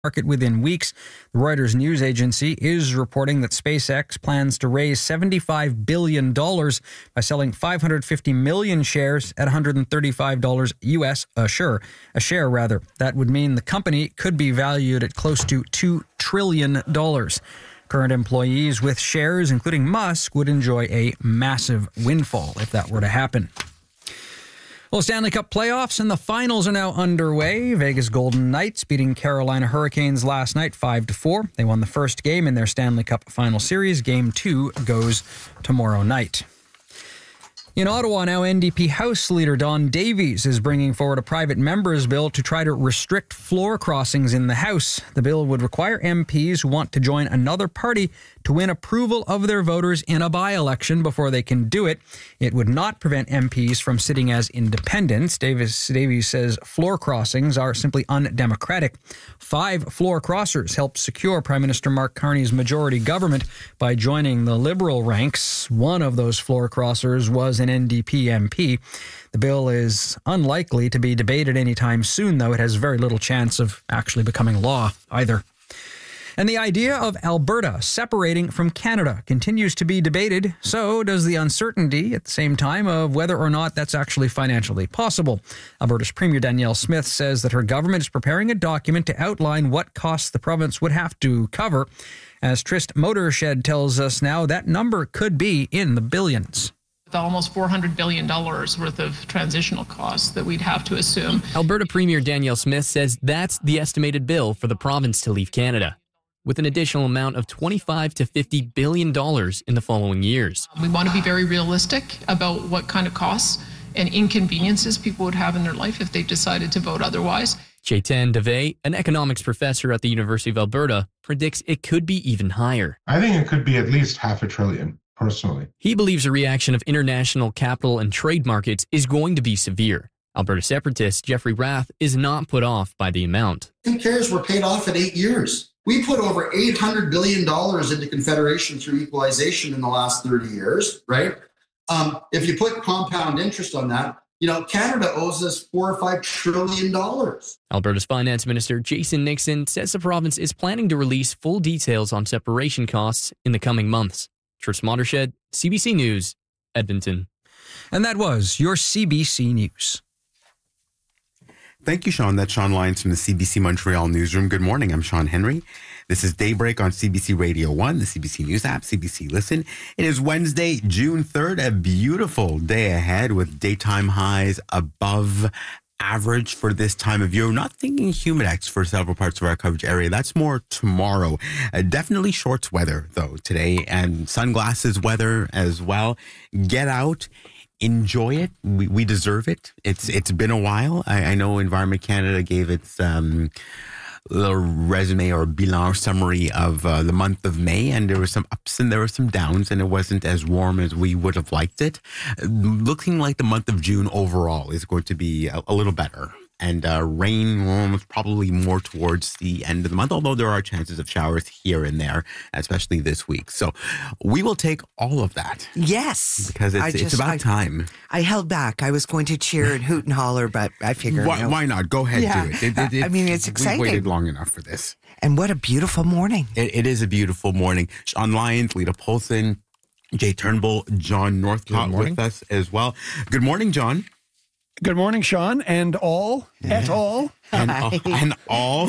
market within weeks. The Reuters news agency is reporting that SpaceX plans to raise $75 billion by selling 550 million shares at $135 US a share. That would mean the company could be valued at close to $2 trillion. Current employees with shares, including Musk, would enjoy a massive windfall if that were to happen. Well, Stanley Cup playoffs and the finals are now underway. Vegas Golden Knights beating Carolina Hurricanes last night 5-4. They won the first game in their Stanley Cup final series. Game 2 goes tomorrow night. In Ottawa now, NDP House Leader Don Davies is bringing forward a private member's bill to try to restrict floor crossings in the House. The bill would require MPs who want to join another party to win approval of their voters in a by-election before they can do it. It would not prevent MPs from sitting as independents. Davies says floor crossings are simply undemocratic. 5 floor crossers helped secure Prime Minister Mark Carney's majority government by joining the Liberal ranks. One of those floor crossers was an NDP MP. The bill is unlikely to be debated anytime soon, though. It has very little chance of actually becoming law either. And the idea of Alberta separating from Canada continues to be debated. So does the uncertainty at the same time of whether or not that's actually financially possible. Alberta's Premier Danielle Smith says that her government is preparing a document to outline what costs the province would have to cover. As Trist Motorshed tells us now, that number could be in the billions. Almost $400 billion worth of transitional costs that we'd have to assume. Alberta Premier Danielle Smith says that's the estimated bill for the province to leave Canada, with an additional amount of $25 to $50 billion in the following years. We want to be very realistic about what kind of costs and inconveniences people would have in their life if they decided to vote otherwise. Chetan Dave, an economics professor at the University of Alberta, predicts it could be even higher. I think it could be at least $500 billion. Personally, he believes the reaction of international capital and trade markets is going to be severe. Alberta separatist Jeffrey Rath is not put off by the amount. Who cares? We're paid off in 8 years. We put over $800 billion into Confederation through equalization in the last 30 years, right? If you put compound interest on that, Canada owes us $4 or $5 trillion. Alberta's Finance Minister Jason Nixon says the province is planning to release full details on separation costs in the coming months. Trist Motorshed, CBC News, Edmonton. And that was your CBC News. Thank you, Sean. That's Sean Lyons from the CBC Montreal Newsroom. Good morning. I'm Sean Henry. This is Daybreak on CBC Radio 1, the CBC News app, CBC Listen. It is Wednesday, June 3rd, a beautiful day ahead with daytime highs above average for this time of year. We're not thinking humidex for several parts of our coverage area. That's more tomorrow. Definitely shorts weather, though, today, and sunglasses weather as well. Get out. Enjoy it. We deserve it. It's been a while. I know Environment Canada gave its little resume or bilan summary of the month of May, and there were some ups and there were some downs, and it wasn't as warm as we would have liked it. Looking like the month of June overall is going to be a little better. And rain was probably more towards the end of the month, although there are chances of showers here and there, especially this week. So we will take all of that. Yes. Because it's about time. I held back. I was going to cheer and hoot and holler, but I figured... Why not? Go ahead, do it. I mean, it's exciting. We've waited long enough for this. And what a beautiful morning. It is a beautiful morning. Sean Lyons, Lita Polson, Jay Turnbull, John Northcott with us as well. Good morning, John. Good morning, Sean, and all, et al. And all.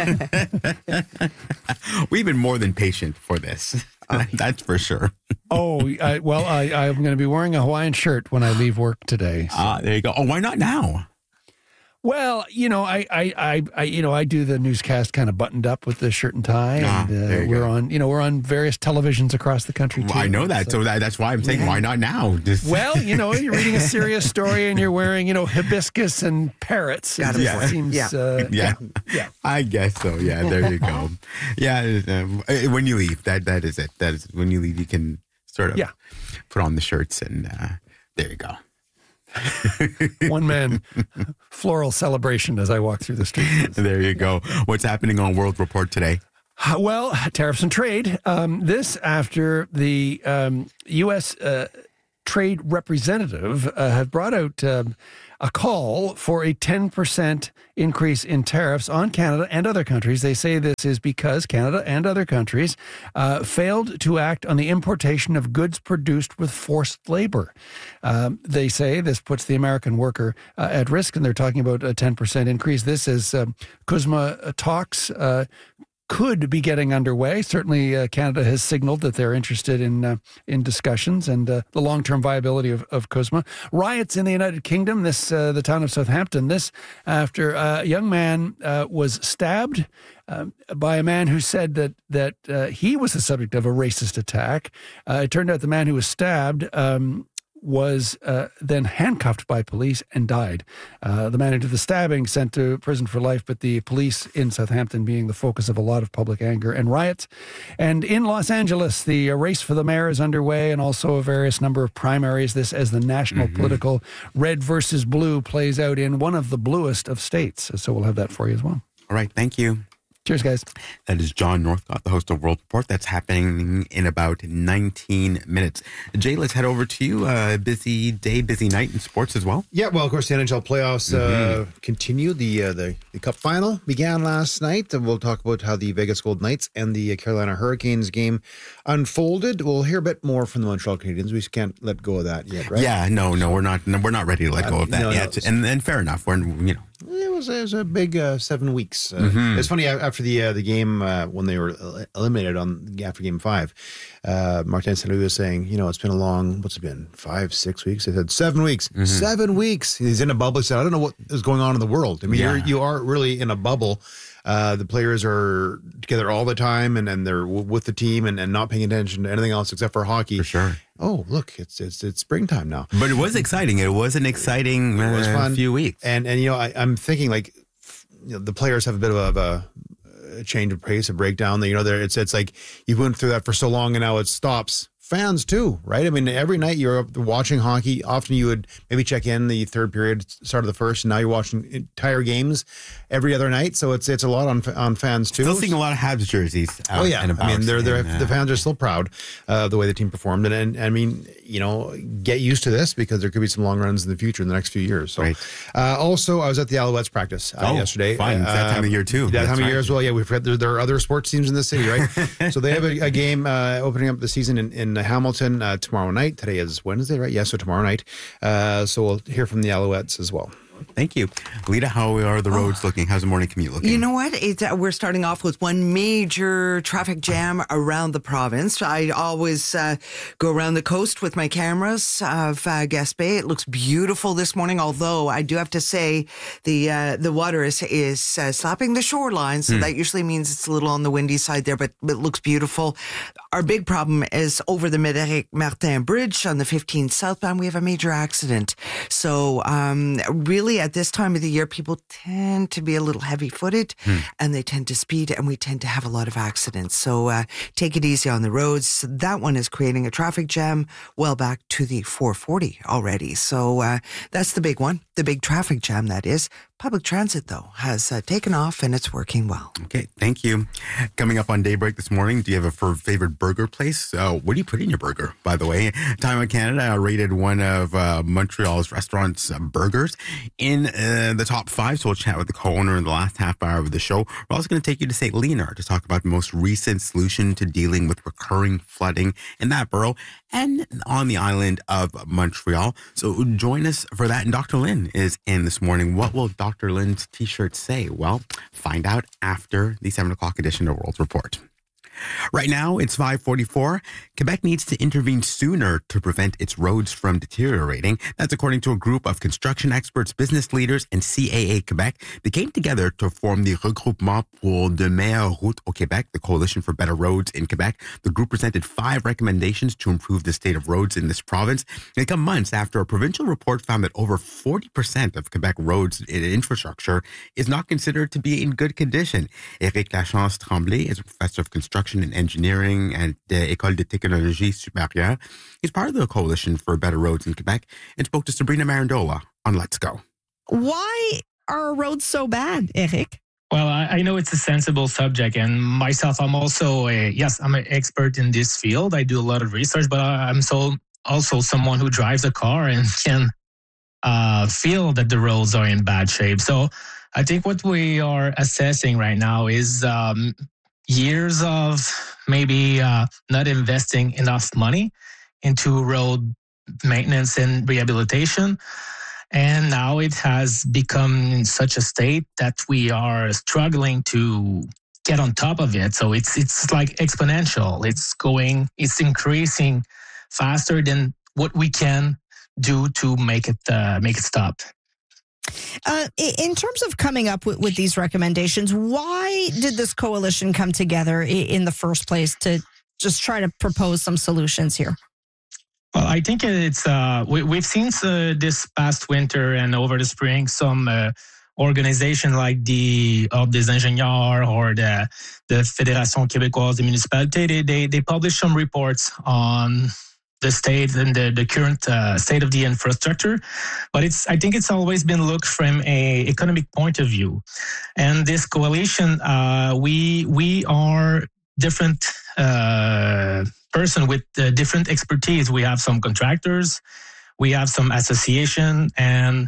We've been more than patient for this. That's for sure. I'm going to be wearing a Hawaiian shirt when I leave work today. So. There you go. Oh, why not now? Well, I do the newscast kind of buttoned up with the shirt and tie, and we're on various televisions across the country too. Well, I know that, so that's why I'm saying why not now? Well, you're reading a serious story and you're wearing, hibiscus and parrots. Got it. Seems, yeah. I guess so. Yeah, there you go. When you leave, that is it. That is when you leave, you can sort of put on the shirts and there you go. One man floral celebration as I walk through the streets. There you go. What's happening on World Report today? Well, tariffs and trade. This after the U.S. Trade representative have brought out a call for a 10% increase in tariffs on Canada and other countries. They say this is because Canada and other countries failed to act on the importation of goods produced with forced labor. They say this puts the American worker at risk, and they're talking about a 10% increase. This is CUSMA talks could be getting underway. Certainly, Canada has signaled that they're interested in discussions and the long-term viability of CUSMA. Riots in the United Kingdom. The town of Southampton. This after a young man was stabbed by a man who said that he was the subject of a racist attack. It turned out the man who was stabbed was then handcuffed by police and died. The man who did the stabbing sent to prison for life, but the police in Southampton being the focus of a lot of public anger and riots. And in Los Angeles, the race for the mayor is underway, and also a various number of primaries. This as the national political red versus blue plays out in one of the bluest of states. So we'll have that for you as well. All right. Thank you. Cheers, guys. That is John Northcott, the host of World Report. That's happening in about 19 minutes. Jay, let's head over to you. Busy day, busy night in sports as well. Yeah, well, of course, the NHL playoffs continue. The Cup final began last night. And we'll talk about how the Vegas Golden Knights and the Carolina Hurricanes game unfolded. We'll hear a bit more from the Montreal Canadiens. We can't let go of that yet, right? Yeah, no, we're not ready to let go of that yet. No. And fair enough. It was a big 7 weeks. It's funny, after the game, when they were eliminated after Game 5, Martin St. Louis was saying, it's been a long, what's it been, 5, 6 weeks? They said 7 weeks. 7 weeks. He's in a bubble. He said, I don't know what is going on in the world. I mean, you are really in a bubble. The players are together all the time, and they're with the team and not paying attention to anything else except for hockey. For sure. Oh, look, it's springtime now. But it was exciting. It was an exciting few weeks. And I'm thinking, the players have a bit of a change of pace, a breakdown. It's like you went through that for so long, and now it stops. Fans too, right? I mean, every night you're watching hockey. Often you would maybe check in the third period, start of the first, and now you're watching entire games every other night. So it's a lot on fans too. Still seeing a lot of Habs jerseys out. Oh yeah, I mean the fans are still proud of the way the team performed, and I mean, get used to this because there could be some long runs in the future in the next few years. So, right. Also, I was at the Alouettes practice yesterday. Fine, it's that time of year too. That time of year as well. Yeah, we've got there are other sports teams in the city, right? So they have a game opening up the season in Hamilton tomorrow night. Today is Wednesday, right? Yeah, so tomorrow night. So we'll hear from the Alouettes as well. Thank you. Lita, how are the roads looking? How's the morning commute looking? You know what? We're starting off with one major traffic jam around the province. I always go around the coast with my cameras of Gaspé. It looks beautiful this morning, although I do have to say the water is slapping the shoreline, so that usually means it's a little on the windy side there, but it looks beautiful. Our big problem is over the Médéric Martin Bridge on the 15 southbound. We have a major accident. So really, at this time of the year, people tend to be a little heavy-footed and they tend to speed, and we tend to have a lot of accidents. So take it easy on the roads. That one is creating a traffic jam well back to the 440 already. So that's the big one, the big traffic jam, that is. Public transit, though, has taken off and it's working well. Okay, thank you. Coming up on Daybreak this morning, do you have a favorite burger place? What do you put in your burger, by the way? Time of Canada rated one of Montreal's restaurants' burgers in the top 5, so we'll chat with the co-owner in the last half hour of the show. We're also going to take you to St. Leonard to talk about the most recent solution to dealing with recurring flooding in that borough and on the island of Montreal. So join us for that. And Dr. Lynn is in this morning. What will Dr. Lynn's t-shirt say? Well, find out after the 7 o'clock edition of World Report. Right now, it's 5:44. Quebec needs to intervene sooner to prevent its roads from deteriorating. That's according to a group of construction experts, business leaders, and CAA Quebec. They came together to form the Regroupement pour de meilleures routes au Québec, the Coalition for Better Roads in Quebec. The group presented 5 recommendations to improve the state of roads in this province. They come months after a provincial report found that over 40% of Quebec roads infrastructure is not considered to be in good condition. Éric Lachance Tremblay is a professor of construction and engineering at the École de Technologie Supérieure. He's part of the Coalition for Better Roads in Quebec and spoke to Sabrina Marandola on Let's Go. Why are roads so bad, Eric? Well, I know it's a sensible subject, and myself, I'm also I'm an expert in this field. I do a lot of research, but I'm also someone who drives a car and can feel that the roads are in bad shape. So I think what we are assessing right now is years of maybe not investing enough money into road maintenance and rehabilitation. And now it has become in such a state that we are struggling to get on top of it. So it's like exponential. It's increasing faster than what we can do to make it stop. In terms of coming up with these recommendations, why did this coalition come together in the first place to just try to propose some solutions here? Well, I think it's we've seen this past winter and over the spring some organization like the Ordre des ingénieurs or the Fédération québécoise des municipalités. They publish some reports on the state and the current state of the infrastructure, but I think it's always been looked from a economic point of view. And this coalition, we are different person with different expertise. We have some contractors, we have some association, and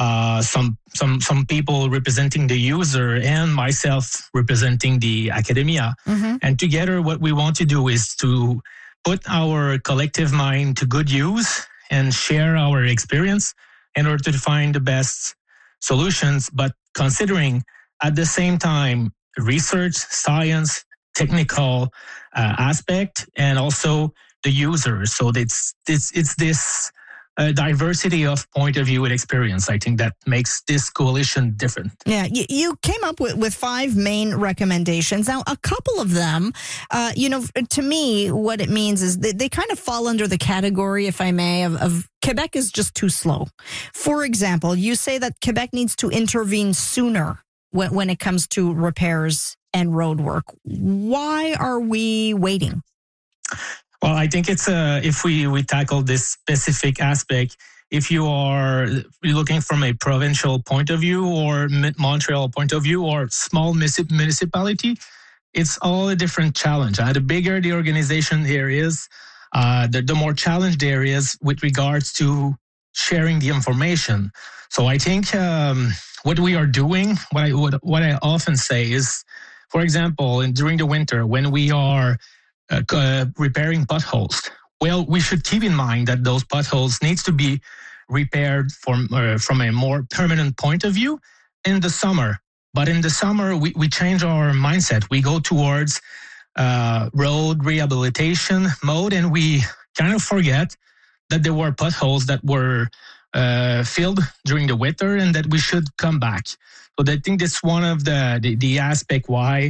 some people representing the user, and myself representing the academia. Mm-hmm. And together, what we want to do is to put our collective mind to good use and share our experience in order to find the best solutions, but considering at the same time research, science, technical aspect, and also the user. So it's this diversity of point of view and experience, I think, that makes this coalition different. Yeah, you came up with 5 main recommendations. Now, a couple of them, to me, what it means is they kind of fall under the category, if I may, of Quebec is just too slow. For example, you say that Quebec needs to intervene sooner when it comes to repairs and road work. Why are we waiting? Well, I think it's if we tackle this specific aspect, if you are looking from a provincial point of view or Montreal point of view or small municipality, it's all a different challenge. The bigger the organization there is, the more challenge there is with regards to sharing the information. So I think what we are doing, what I often say is, for example, during the winter when we are repairing potholes. Well, we should keep in mind that those potholes needs to be repaired from a more permanent point of view in the summer. But in the summer, we change our mindset. We go towards road rehabilitation mode, and we kind of forget that there were potholes that were filled during the winter and that we should come back. So I think that's one of the aspect why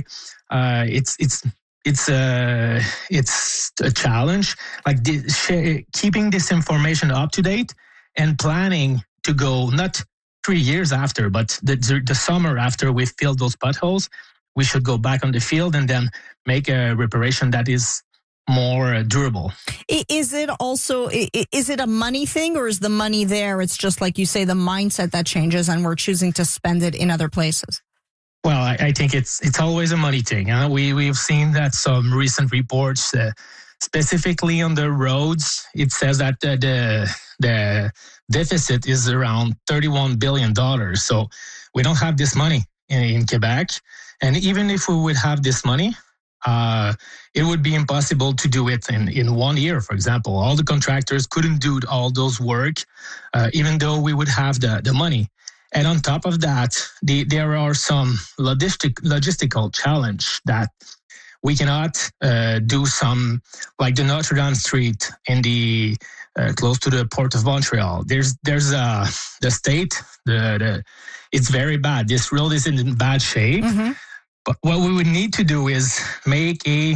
it's a challenge, like keeping this information up to date and planning to go not 3 years after, but the summer after we filled those potholes, we should go back on the field and then make a reparation that is more durable. Is it a money thing, or is the money there? It's just like you say, the mindset that changes and we're choosing to spend it in other places. Well, I think it's always a money thing. We've seen that some recent reports, specifically on the roads, it says that the deficit is around $31 billion. So we don't have this money in Quebec. And even if we would have this money, it would be impossible to do it in 1 year, for example. All the contractors couldn't do all those work, even though we would have the money. And on top of that, there are some logistical challenge that we cannot do some, like the Notre Dame Street in the close to the Port of Montreal. There's the state, it's very bad. This road is in bad shape. Mm-hmm. But what we would need to do is make a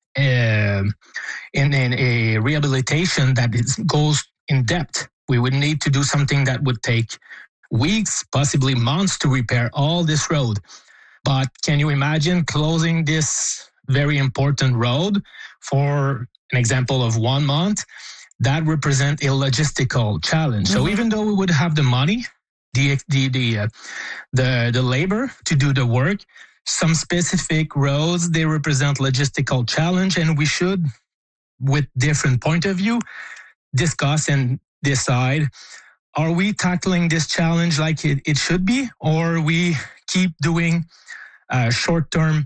rehabilitation that goes in depth. We would need to do something that would take weeks, possibly months to repair all this road. But can you imagine closing this very important road for an example of 1 month? That represents a logistical challenge. Mm-hmm. So even though we would have the money, the labor to do the work, some specific roads, they represent logistical challenge, and we should, with different point of view, discuss and decide are we tackling this challenge like it should be, or we keep doing short-term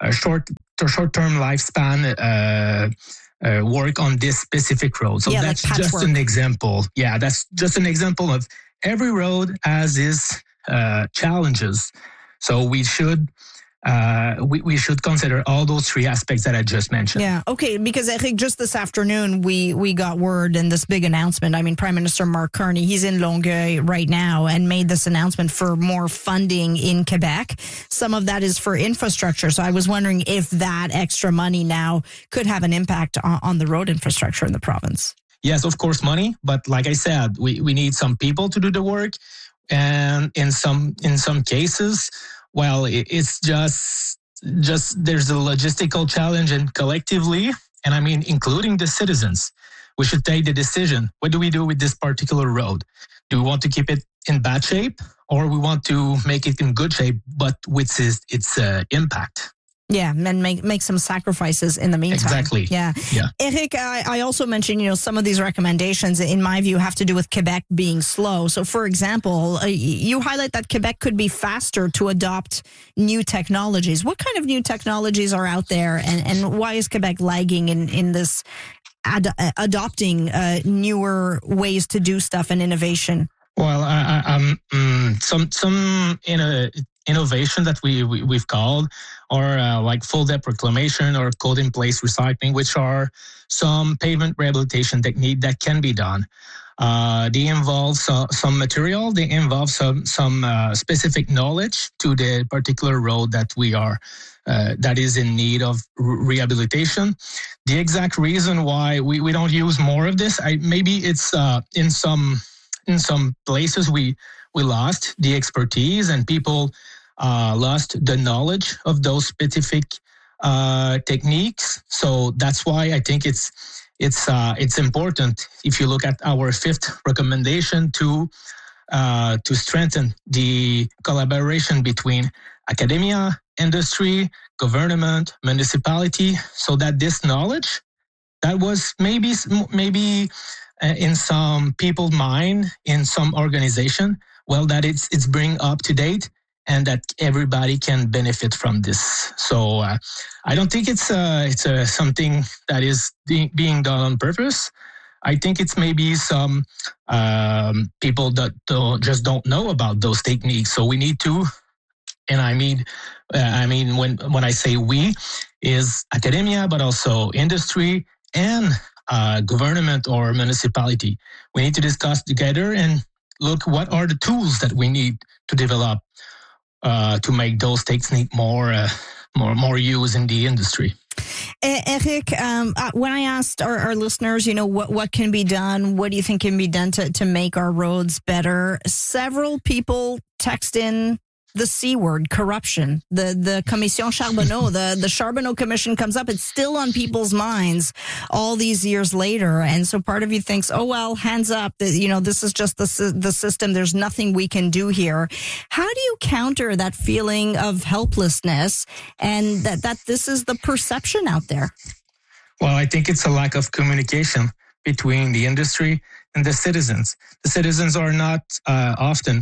lifespan work on this specific road? So that's like just an example. Yeah, that's just an example of every road has its challenges. So we should consider all those three aspects that I just mentioned. Yeah, okay, because I think just this afternoon we got word in this big announcement. I mean, Prime Minister Mark Carney, he's in Longueuil right now and made this announcement for more funding in Quebec. Some of that is for infrastructure. So I was wondering if that extra money now could have an impact on the road infrastructure in the province. Yes, of course, money. But like I said, we need some people to do the work. And in some cases, well, it's just there's a logistical challenge, and collectively, and I mean, including the citizens, we should take the decision. What do we do with this particular road? Do we want to keep it in bad shape, or we want to make it in good shape, but with its impact? Yeah, and make some sacrifices in the meantime. Exactly. Yeah. Eric, I also mentioned, some of these recommendations, in my view, have to do with Quebec being slow. So, for example, you highlight that Quebec could be faster to adopt new technologies. What kind of new technologies are out there, and why is Quebec lagging in this adopting newer ways to do stuff and innovation? Well, some innovation that we've called, or like full depth reclamation or code in place recycling, which are some pavement rehabilitation technique that can be done. They involve some material. They involve some specific knowledge to the particular road that we are that is in need of rehabilitation. The exact reason why we don't use more of this, maybe it's in some places we lost the expertise, and people lost the knowledge of those specific techniques. So that's why I think it's important, if you look at our fifth recommendation, to strengthen the collaboration between academia, industry, government, municipality, so that this knowledge that was maybe in some people's mind, in some organization, well, that it's bring up to date, and that everybody can benefit from this. So I don't think it's something that is being done on purpose. I think it's maybe some people that don't know about those techniques. So we need to, and I mean when I say we, is academia, but also industry and government or municipality. We need to discuss together and look what are the tools that we need to develop to make those techniques more used in the industry. Eric, when I asked our listeners, what can be done, what do you think can be done to make our roads better? Several people text in the C word, corruption. The Commission Charbonneau, the Charbonneau Commission comes up. It's still on people's minds all these years later. And so part of you thinks, oh, well, hands up, this is just the system. There's nothing we can do here. How do you counter that feeling of helplessness and that this is the perception out there? Well, I think it's a lack of communication between the industry and the citizens. The citizens are not often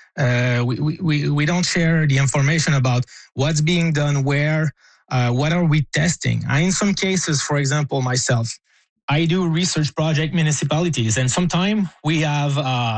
we don't share the information about what's being done, where, what are we testing. In some cases, for example, myself, I do research project municipalities, and sometimes we have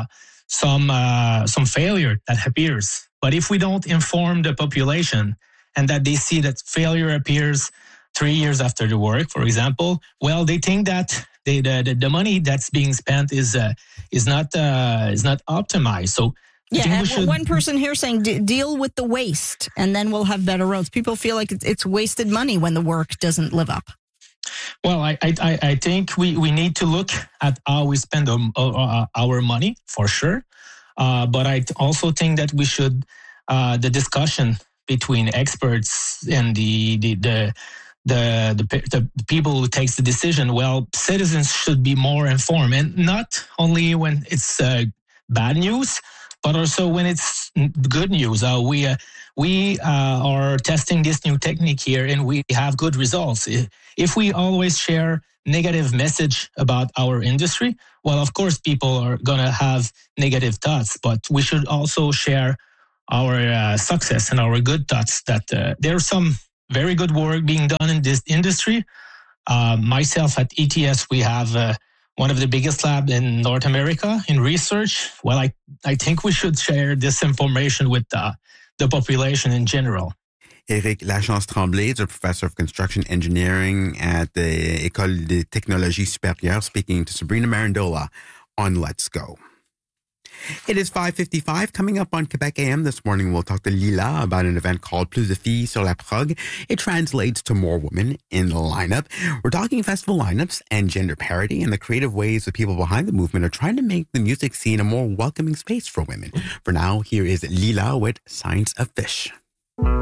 some failure that appears. But if we don't inform the population and that they see that failure appears 3 years after the work, for example, well, they think that the money that's being spent is not optimized. So yeah, one person here saying deal with the waste and then we'll have better roads. People feel like it's wasted money when the work doesn't live up. Well, I think we need to look at how we spend our money, for sure. But I also think that we should, the discussion between experts and the people who takes the decision, well, citizens should be more informed, and not only when it's bad news, but also when it's good news. we are testing this new technique here and we have good results. If we always share negative message about our industry, well, of course, people are going to have negative thoughts, but we should also share our success and our good thoughts that there's some very good work being done in this industry. Myself at ETS, we have one of the biggest labs in North America in research. Well, I think we should share this information with the population in general. Éric Lachance-Tremblay is a professor of construction engineering at the École des Technologies Supérieures, speaking to Sabrina Marandola on Let's Go. It is 5:55. Coming up on Quebec AM this morning, we'll talk to Lila about an event called Plus de filles sur la prog. It translates to more women in the lineup. We're talking festival lineups and gender parity and the creative ways the people behind the movement are trying to make the music scene a more welcoming space for women. For now, here is Lila with Science of Fish.